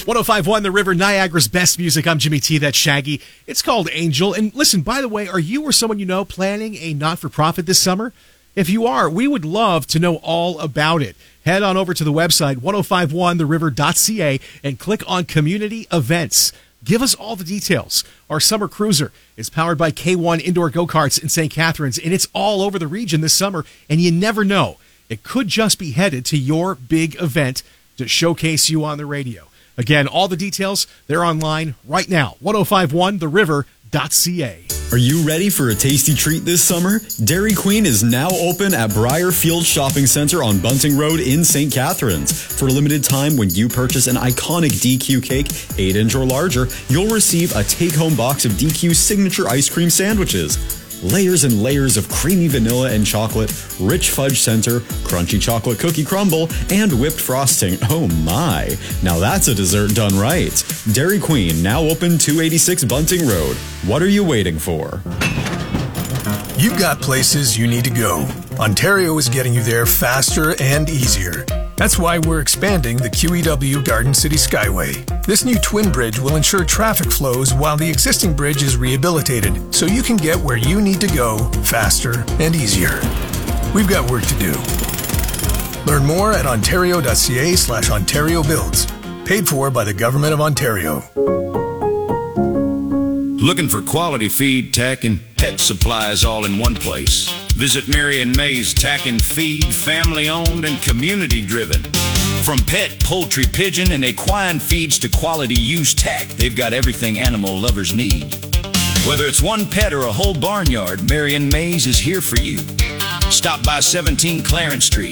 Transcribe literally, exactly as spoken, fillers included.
one oh five point one The River, Niagara's best music. I'm Jimmy T. That's Shaggy. It's called Angel. And listen, by the way, are you or someone you know planning a not-for-profit this summer? If you are, we would love to know all about it. Head on over to the website, ten fifty-one the river dot c a, and click on Community Events. Give us all the details. Our summer cruiser is powered by K one Indoor Go-Karts in Saint Catharines, and it's all over the region this summer, and you never know. It could just be headed to your big event to showcase you on the radio. Again, all the details, they're online right now, ten fifty-one the river dot c a. Are you ready for a tasty treat this summer? Dairy Queen is now open at Briarfield Shopping Center on Bunting Road in Saint Catharines. For a limited time, when you purchase an iconic D Q cake, eight inch or larger, you'll receive a take-home box of D Q's signature ice cream sandwiches. Layers and layers of creamy vanilla and chocolate, rich fudge center, crunchy chocolate cookie crumble, and whipped frosting. Oh my! Now that's a dessert done right. Dairy Queen, now open two eighty-six Bunting Road. What are you waiting for? You've got places you need to go. Ontario is getting you there faster and easier. That's why we're expanding the Q E W Garden City Skyway. This new twin bridge will ensure traffic flows while the existing bridge is rehabilitated, so you can get where you need to go faster and easier. We've got work to do. Learn more at ontario.ca slash Ontario Builds. Paid for by the Government of Ontario. Looking for quality feed, tack, and pet supplies all in one place? Visit Marion May's Tack and Feed, family-owned and community-driven. From pet, poultry, pigeon, and equine feeds to quality used tack, they've got everything animal lovers need. Whether it's one pet or a whole barnyard, Marion May's is here for you. Stop by seventeen Clarence Street